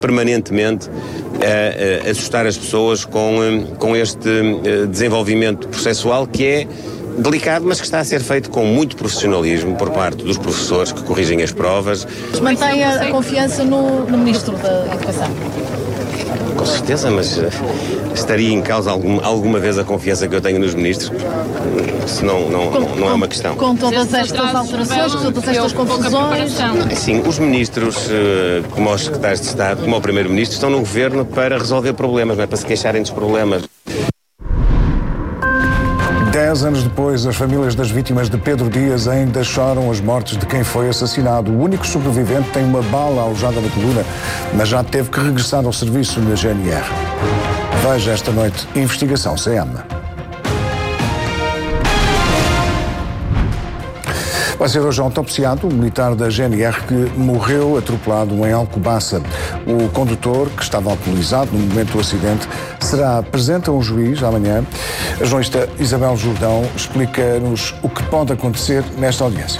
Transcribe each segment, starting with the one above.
permanentemente a assustar as pessoas com este desenvolvimento processual que é delicado, mas que está a ser feito com muito profissionalismo por parte dos professores que corrigem as provas. Mantém a confiança no Ministro da Educação? Com certeza, mas estaria em causa alguma vez a confiança que eu tenho nos ministros? Se não é uma questão. Com todas estas alterações, com todas estas confusões? Sim, os ministros, como os secretários de Estado, como o Primeiro-Ministro, estão no governo para resolver problemas, não é para se queixarem dos problemas. 10 anos depois, as famílias das vítimas de Pedro Dias ainda choram as mortes de quem foi assassinado. O único sobrevivente tem uma bala alojada na coluna, mas já teve que regressar ao serviço na GNR. Veja esta noite Investigação CM. Vai ser hoje autopsiado o militar da GNR que morreu atropelado em Alcobaça. O condutor, que estava alcoolizado no momento do acidente, será presente a um juiz amanhã. A jornalista Isabel Jordão explica-nos o que pode acontecer nesta audiência.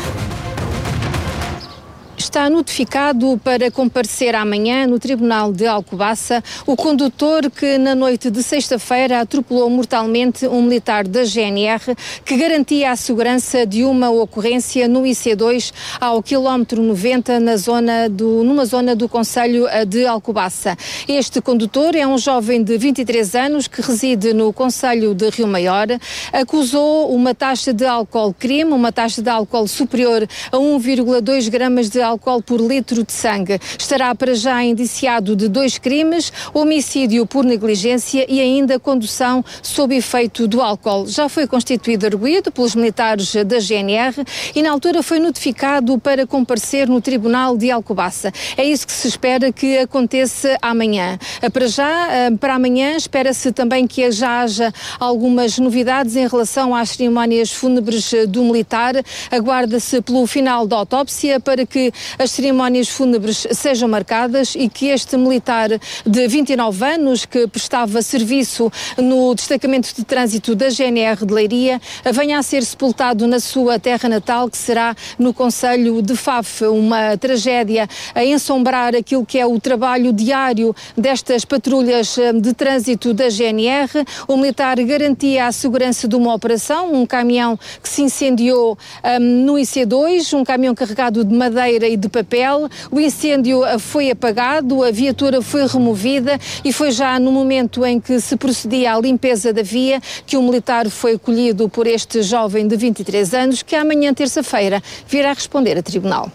Está notificado para comparecer amanhã no Tribunal de Alcobaça o condutor que na noite de sexta-feira atropelou mortalmente um militar da GNR que garantia a segurança de uma ocorrência no IC2 ao quilómetro 90 numa zona do concelho de Alcobaça. Este condutor é um jovem de 23 anos que reside no concelho de Rio Maior, acusou uma taxa de álcool crime, uma taxa de álcool superior a 1,2 gramas de álcool por litro de sangue. Estará para já indiciado de 2 crimes, homicídio por negligência e ainda condução sob efeito do álcool. Já foi constituído arguido pelos militares da GNR e na altura foi notificado para comparecer no Tribunal de Alcobaça. É isso que se espera que aconteça amanhã. Para amanhã, espera-se também que já haja algumas novidades em relação às cerimónias fúnebres do militar. Aguarda-se pelo final da autópsia para que as cerimónias fúnebres sejam marcadas e que este militar de 29 anos, que prestava serviço no destacamento de trânsito da GNR de Leiria, venha a ser sepultado na sua terra natal, que será no concelho de Faf. Uma tragédia a ensombrar aquilo que é o trabalho diário destas patrulhas de trânsito da GNR. O militar garantia a segurança de uma operação, um caminhão que se incendiou no IC2, um caminhão carregado de madeira e de papel. O incêndio foi apagado, a viatura foi removida e foi já no momento em que se procedia à limpeza da via que o militar foi acolhido por este jovem de 23 anos que amanhã, terça-feira, virá responder a tribunal.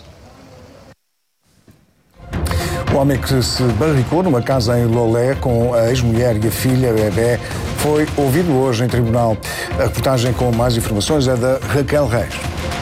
O homem que se barricou numa casa em Lolé com a ex-mulher e a filha, bebé, foi ouvido hoje em tribunal. A reportagem com mais informações é da Raquel Reis.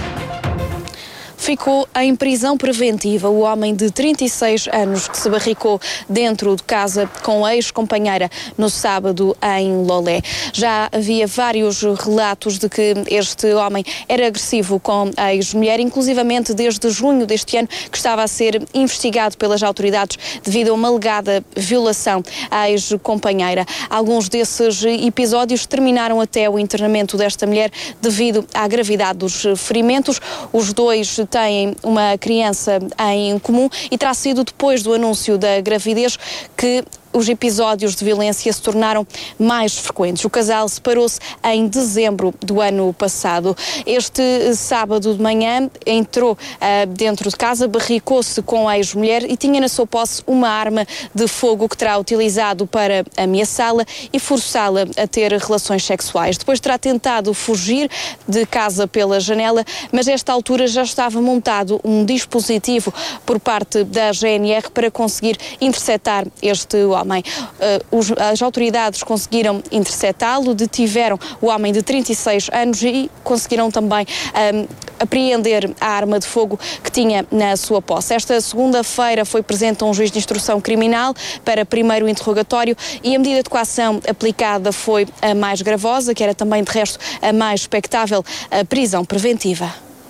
Ficou em prisão preventiva o homem de 36 anos que se barricou dentro de casa com a ex-companheira no sábado em Lolé. Já havia vários relatos de que este homem era agressivo com a ex-mulher, inclusivamente desde junho deste ano, que estava a ser investigado pelas autoridades devido a uma alegada violação à ex-companheira. Alguns desses episódios terminaram até o internamento desta mulher devido à gravidade dos ferimentos. Os dois têm uma criança em comum e terá sido depois do anúncio da gravidez que os episódios de violência se tornaram mais frequentes. O casal separou-se em dezembro do ano passado. Este sábado de manhã entrou dentro de casa, barricou-se com a ex-mulher e tinha na sua posse uma arma de fogo que terá utilizado para ameaçá-la e forçá-la a ter relações sexuais. Depois terá tentado fugir de casa pela janela, mas a esta altura já estava montado um dispositivo por parte da GNR para conseguir interceptar este homem. As autoridades conseguiram interceptá-lo, detiveram o homem de 36 anos e conseguiram também apreender a arma de fogo que tinha na sua posse. Esta segunda-feira foi presente um juiz de instrução criminal para primeiro interrogatório e a medida de coação aplicada foi a mais gravosa, que era também de resto a mais expectável, a prisão preventiva.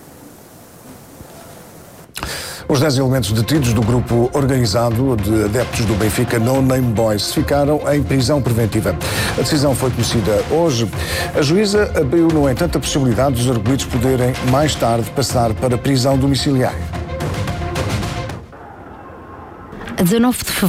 Os 10 elementos detidos do grupo organizado de adeptos do Benfica No Name Boys ficaram em prisão preventiva. A decisão foi conhecida hoje. A juíza abriu, no entanto, a possibilidade dos arguidos poderem, mais tarde, passar para prisão domiciliar. A 19 de fevereiro.